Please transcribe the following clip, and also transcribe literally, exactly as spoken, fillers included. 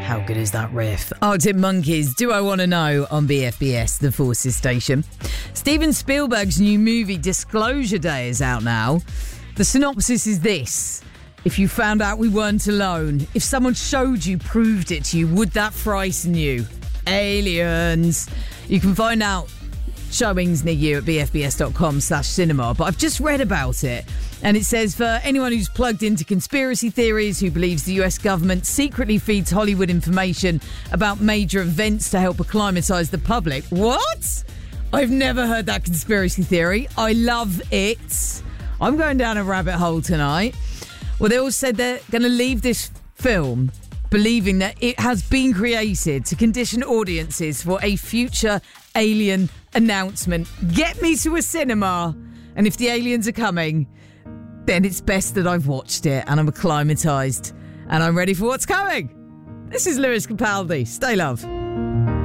How good is that riff? Arctic Monkeys, Do I Want to Know on B F B S, the Forces station. Steven Spielberg's new movie Disclosure Day is out now. The synopsis is this. If you found out we weren't alone, if someone showed you, proved it to you, would that frighten you? Aliens. You can find out showings near you at bfbs.com slash cinema, but I've just read about it. And it says, for anyone who's plugged into conspiracy theories, who believes the U S government secretly feeds Hollywood information about major events to help acclimatise the public. What? I've never heard that conspiracy theory. I love it. I'm going down a rabbit hole tonight. Well, they all said they're going to leave this film believing that it has been created to condition audiences for a future alien announcement. Get me to a cinema. And if the aliens are coming, then it's best that I've watched it and I'm acclimatised and I'm ready for what's coming. This is Lewis Capaldi. Stay love.